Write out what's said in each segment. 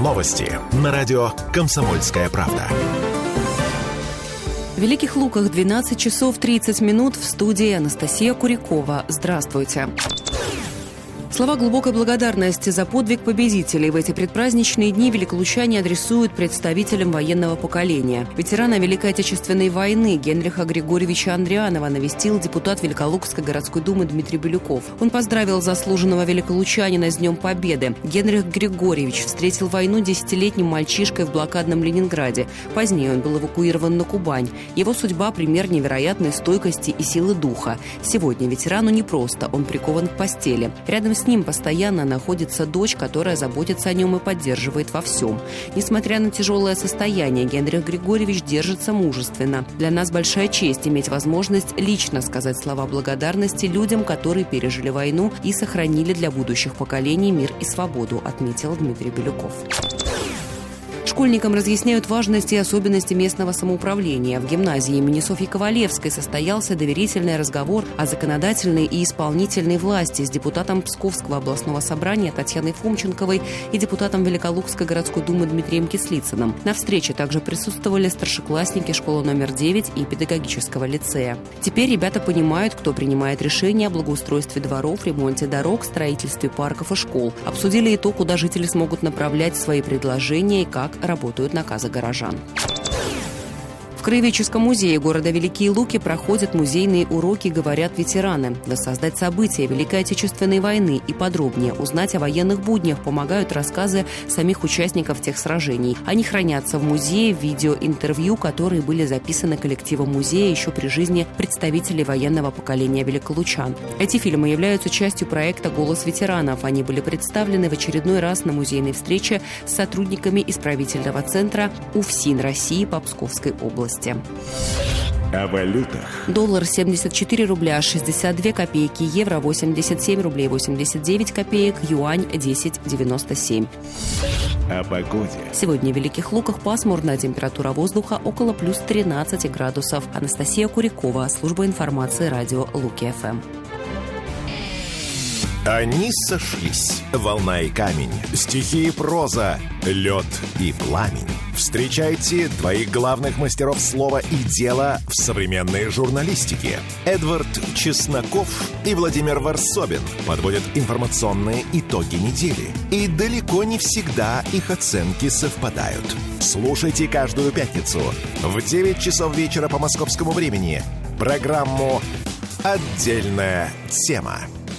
Новости на радио «Комсомольская правда». В Великих Луках 12 часов 30 минут. В студии Анастасия Курякова. Здравствуйте. Слова глубокой благодарности за подвиг победителей в эти предпраздничные дни великолучане адресуют представителям военного поколения. Ветерана Великой Отечественной войны Генриха Григорьевича Андрианова навестил депутат Великолукской городской думы Дмитрий Бирюков. Он поздравил заслуженного великолучанина с Днем Победы. Генрих Григорьевич встретил войну 10-летним мальчишкой в блокадном Ленинграде. Позднее он был эвакуирован на Кубань. Его судьба – пример невероятной стойкости и силы духа. Сегодня ветерану непросто, он прикован к постели. Рядом с ним постоянно находится дочь, которая заботится о нем и поддерживает во всем. Несмотря на тяжелое состояние, Генрих Григорьевич держится мужественно. Для нас большая честь иметь возможность лично сказать слова благодарности людям, которые пережили войну и сохранили для будущих поколений мир и свободу, отметил Дмитрий Бирюков. Школьникам разъясняют важность и особенности местного самоуправления. В гимназии имени Софьи Ковалевской состоялся доверительный разговор о законодательной и исполнительной власти с депутатом Псковского областного собрания Татьяной Фомченковой и депутатом Великолукской городской думы Дмитрием Кислицыным. На встрече также присутствовали старшеклассники школы номер 9 и педагогического лицея. Теперь ребята понимают, кто принимает решения о благоустройстве дворов, ремонте дорог, строительстве парков и школ. Обсудили и то, куда жители смогут направлять свои предложения и как работают наказы горожан. В Краеведческом музее города Великие Луки проходят музейные уроки «Говорят ветераны». Воссоздать события Великой Отечественной войны и подробнее узнать о военных буднях помогают рассказы самих участников тех сражений. Они хранятся в музее в видеоинтервью, которые были записаны коллективом музея еще при жизни представителей военного поколения великолучан. Эти фильмы являются частью проекта «Голос ветеранов». Они были представлены в очередной раз на музейной встрече с сотрудниками исправительного центра УФСИН России по Псковской области. О валютах. Доллар 74 рубля 62 копейки, евро 87 рублей 89 копеек, юань 10,97. О погоде. Сегодня в Великих Луках пасмурная, температура воздуха около плюс 13 градусов. Анастасия Курякова, служба информации радио Луки-ФМ. Они сошлись. Волна и камень, стихи и проза, лед и пламень. Встречайте двоих главных мастеров слова и дела в современной журналистике. Эдвард Чесноков и Владимир Варсобин подводят информационные итоги недели. И далеко не всегда их оценки совпадают. Слушайте каждую пятницу в 9 часов вечера по московскому времени программу «Отдельная тема».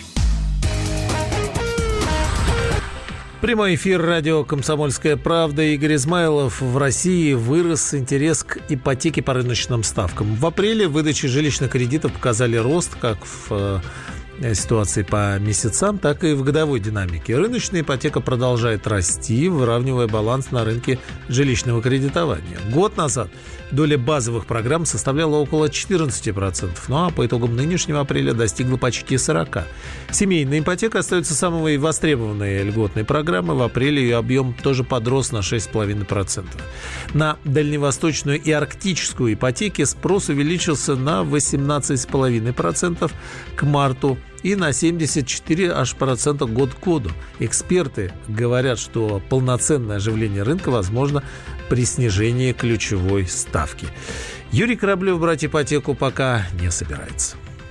Прямой эфир радио «Комсомольская правда». Игорь Измайлов. В России вырос интерес к ипотеке по рыночным ставкам. В апреле выдачи жилищных кредитов показали рост как в ситуации по месяцам, так и в годовой динамике. Рыночная ипотека продолжает расти, выравнивая баланс на рынке жилищного кредитования. Год назад доля базовых программ составляла около 14%, ну а по итогам нынешнего апреля достигла почти 40%. Семейная ипотека остается самой востребованной льготной программой. В апреле ее объем тоже подрос на 6,5%. На дальневосточную и арктическую ипотеки спрос увеличился на 18,5% к марту и на 74% год к году. Эксперты говорят, что полноценное оживление рынка возможно при снижении ключевой ставки. Юрий Кораблев брать ипотеку пока не собирается.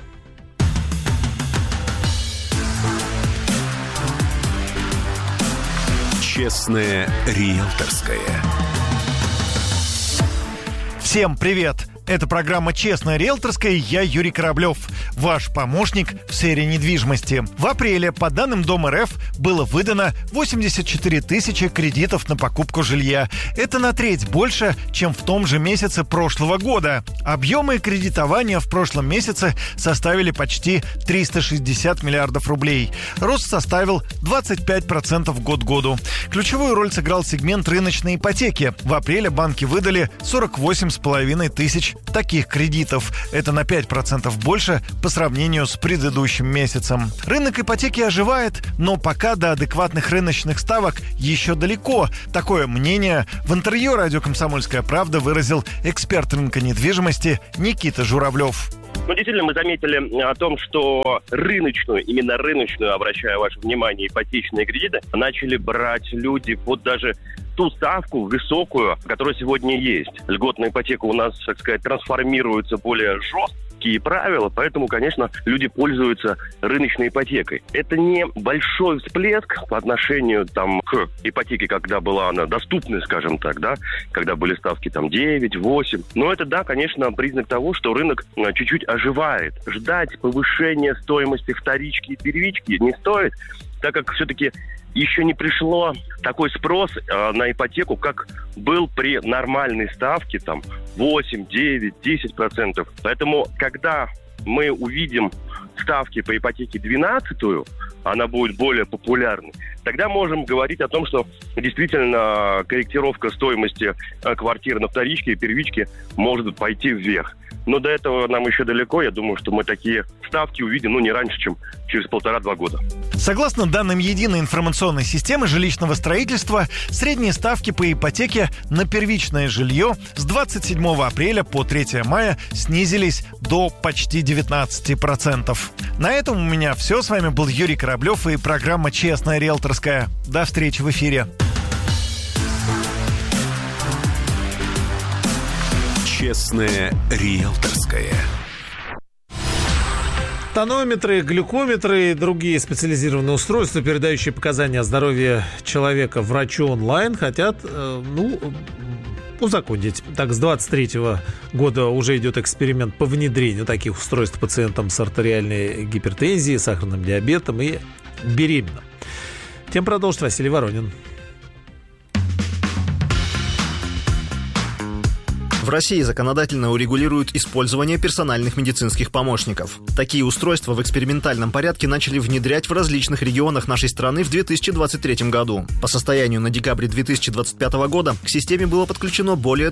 Честное риэлторское. Всем привет! Это программа «Честная риэлторская», я Юрий Кораблев, ваш помощник в сфере недвижимости. В апреле, по данным Дом РФ, было выдано 84 тысячи кредитов на покупку жилья. Это на треть больше, чем в том же месяце прошлого года. Объемы кредитования в прошлом месяце составили почти 360 миллиардов рублей. Рост составил 25% год к году. Ключевую роль сыграл сегмент рыночной ипотеки. В апреле банки выдали 48,5 тысяч таких кредитов. Это на 5% больше по сравнению с предыдущим месяцем. Рынок ипотеки оживает, но пока до адекватных рыночных ставок еще далеко. Такое мнение в интервью радио «Комсомольская правда» выразил эксперт рынка недвижимости Никита Журавлев. Но действительно мы заметили о том, что именно рыночную, обращаю ваше внимание, ипотечные кредиты начали брать люди под даже ту ставку высокую, которая сегодня есть. Льготная ипотека у нас, так сказать, трансформируется более жесткие правила, поэтому, конечно, люди пользуются рыночной ипотекой. Это не большой всплеск по отношению к ипотеке, когда была она доступной, скажем так, да, когда были ставки 9, 8. Но это, да, конечно, признак того, что рынок чуть-чуть оживает. Ждать повышения стоимости вторички и первички не стоит, так как все-таки еще не пришло такой спрос на ипотеку, как был при нормальной ставке 8, 9, 10%. Поэтому, когда мы увидим ставки по ипотеке 12-ю, она будет более популярной, тогда можем говорить о том, что действительно корректировка стоимости квартир на вторичке и первичке может пойти вверх. Но до этого нам еще далеко. Я думаю, что мы такие ставки увидим, не раньше, чем через 1,5-2 года. Согласно данным Единой информационной системы жилищного строительства, средние ставки по ипотеке на первичное жилье с 27 апреля по 3 мая снизились до почти 19%. На этом у меня все. С вами был Юрий Кораблев и программа «Честная риэлторская». До встречи в эфире. Честная риэлторская. Тонометры, глюкометры и другие специализированные устройства, передающие показания о здоровье человека врачу онлайн, хотят, узаконить. Так, с 2023 года уже идет эксперимент по внедрению таких устройств пациентам с артериальной гипертензией, сахарным диабетом и беременным. Тем продолжит Василий Воронин. В России законодательно урегулируют использование персональных медицинских помощников. Такие устройства в экспериментальном порядке начали внедрять в различных регионах нашей страны в 2023 году. По состоянию на декабрь 2025 года к системе было подключено более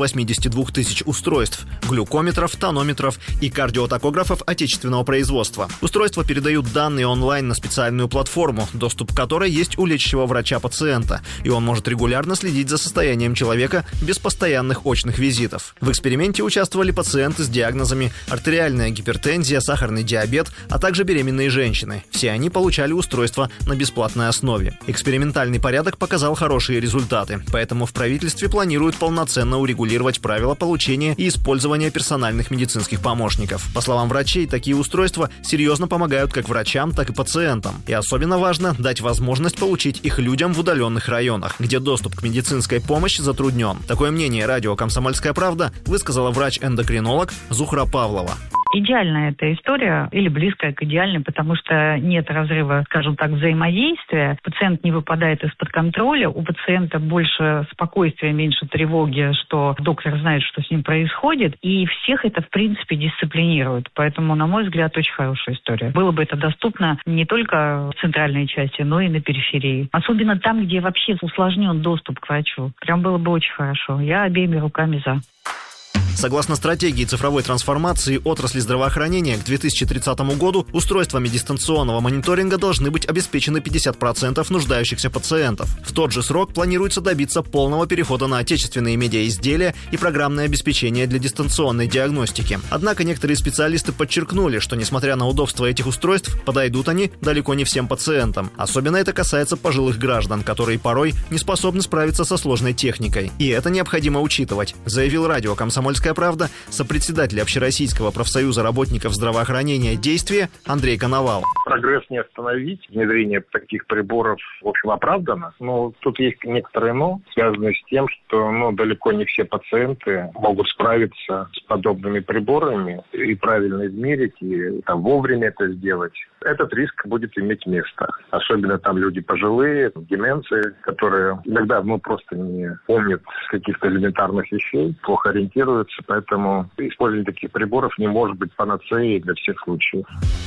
382 тысяч устройств, глюкометров, тонометров и кардиотакографов отечественного производства. Устройства передают данные онлайн на специальную платформу, доступ к которой есть у лечащего врача-пациента, и он может регулярно следить за состоянием человека без постоянных очных визитов. В эксперименте участвовали пациенты с диагнозами артериальная гипертензия, сахарный диабет, а также беременные женщины. Все они получали устройство на бесплатной основе. Экспериментальный порядок показал хорошие результаты, поэтому в правительстве планируют полноценно урегулировать правила получения и использования персональных медицинских помощников. По словам врачей, такие устройства серьезно помогают как врачам, так и пациентам. И особенно важно дать возможность получить их людям в удаленных районах, где доступ к медицинской помощи затруднен. Такое мнение радио «Комсомольская правда» высказала врач-эндокринолог Зухра Павлова. Идеальная эта история или близкая к идеальной, потому что нет разрыва, скажем так, взаимодействия. Пациент не выпадает из-под контроля, у пациента больше спокойствия, меньше тревоги, что доктор знает, что с ним происходит, и всех это, в принципе, дисциплинирует. Поэтому, на мой взгляд, очень хорошая история. Было бы это доступно не только в центральной части, но и на периферии. Особенно там, где вообще усложнен доступ к врачу. Прям было бы очень хорошо. Я обеими руками за. Согласно стратегии цифровой трансформации отрасли здравоохранения, к 2030 году устройствами дистанционного мониторинга должны быть обеспечены 50% нуждающихся пациентов. В тот же срок планируется добиться полного перехода на отечественные медиаизделия и программное обеспечение для дистанционной диагностики. Однако некоторые специалисты подчеркнули, что несмотря на удобство этих устройств, подойдут они далеко не всем пациентам. Особенно это касается пожилых граждан, которые порой не способны справиться со сложной техникой. И это необходимо учитывать, заявил радио «Комсомольская правда» сопредседатель Общероссийского профсоюза работников здравоохранения «Действие» Андрей Коновал. Прогресс не остановить. Внедрение таких приборов, в общем, оправдано. Но тут есть некоторые «но», связанные с тем, что далеко не все пациенты могут справиться с подобными приборами и правильно измерить, и вовремя это сделать. Этот риск будет иметь место. Особенно там люди пожилые, деменции, которые иногда просто не помнят каких-то элементарных вещей, плохо ориентируются. Поэтому использование таких приборов не может быть панацеей для всех случаев.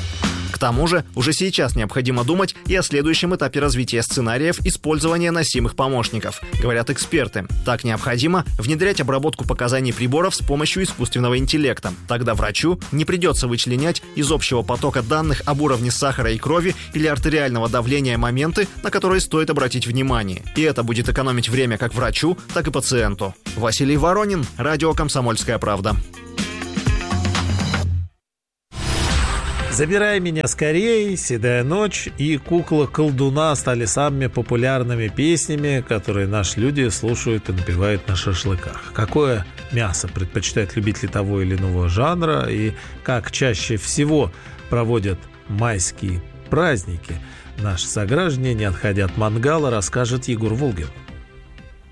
К тому же, уже сейчас необходимо думать и о следующем этапе развития сценариев использования носимых помощников, говорят эксперты. Так необходимо внедрять обработку показаний приборов с помощью искусственного интеллекта. Тогда врачу не придется вычленять из общего потока данных об уровне сахара и крови или артериального давления моменты, на которые стоит обратить внимание. И это будет экономить время как врачу, так и пациенту. Василий Воронин, радио «Комсомольская правда». «Забирай меня скорей», «Седая ночь» и «Кукла колдуна» стали самыми популярными песнями, которые наши люди слушают и напевают на шашлыках. Какое мясо предпочитают любители того или иного жанра и как чаще всего проводят майские праздники наши сограждане, не отходя от мангала, расскажет Егор Волгин.